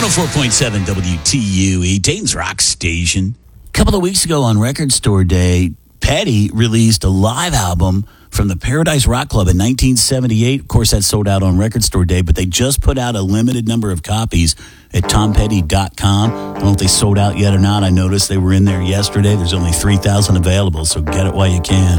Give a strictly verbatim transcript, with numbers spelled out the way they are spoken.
oh four point seven W T U E, Dayton's Rock Station. A couple of weeks ago on Record Store Day, Petty released a live album from the Paradise Rock Club in nineteen seventy-eight. Of course, that sold out on Record Store Day, but they just put out a limited number of copies at tom petty dot com. I don't know if they sold out yet or not. I noticed they were in there yesterday. There's only three thousand available, so get it while you can.